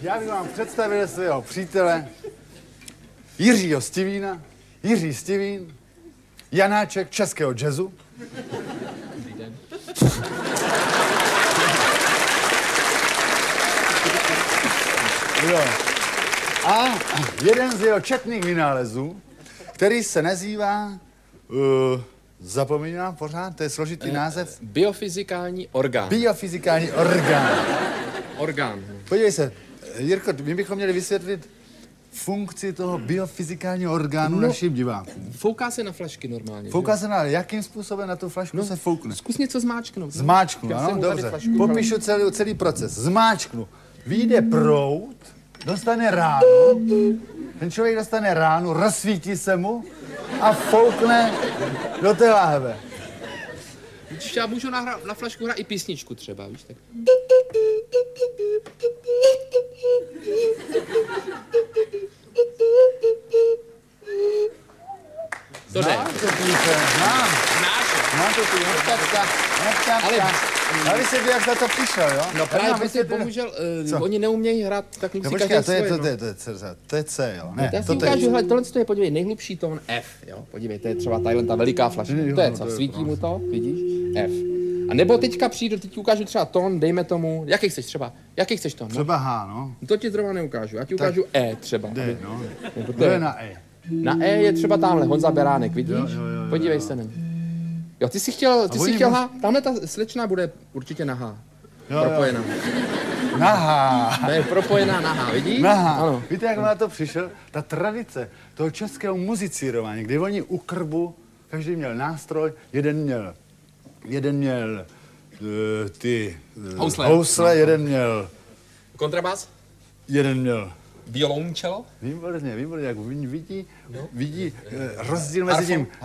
Já bych vám představil svého přítele Jiřího Stivína, Jiří Stivín, Janáček českého jazzu. Dobrý den. Jo. A jeden z jeho četných vynálezů, který se nazývá, zapomínám pořád, to je složitý název. Biofyzikální orgán. Biofyzikální orgán. Orgán. Podívej se, Jirko, my bychom měli vysvětlit funkci toho biofyzikálního orgánu našim divákům. Fouká se na flašky normálně. Fouká se na, jakým způsobem na tu flašku se foukne? Zkus něco zmáčknout. Zmáčknu, Já ano, jsem mu tady dobře. flašku, Popíšu celý proces. Zmáčknu. Vyjde proud, dostane ránu, ten člověk dostane ránu, rozsvítí se mu a foukne do té láhve. Víš, já můžu na flašku hrát i písničku třeba, víš, tak. To jde. Znám to píše, znám. Znám to píše, ale vysvětli, jak za to přišel, jo? No právě prostě bohužel, oni neumějí hrát tak No musí počkej, každý svoje, to je C, jo? Ne, já si to ukážu, je... hele, tohle je, podívej, nejhlubší tón F, jo? Podívej, to je třeba tadyhle ta veliká flaška, to je co, svítí mu to, vidíš? F. A nebo teďka přijdu, teď ti ukážu třeba tón, dejme tomu, jaký chceš tón? No? Třeba H, no. To ti zrovna neukážu, já ti ukážu E třeba. D, no. To je na E. Na E je třeba tamhle Honza Beránek, vidíš? Jo. Podívej se na ní. Jo, ty jsi chtěl H, tamhle ta slečna bude určitě na H. Propojená. Na H. To je propojená na H, vidíš? Na H. Ano. Víte, jak na to přišel? Ta tradice toho českého muzicírování, kdy oni u krbu, každý měl nástroj, jeden měl ty housle, jeden měl... Kontrabas? Jeden měl... Violoncello? Výborně, jak vidí rozdíl mezi tím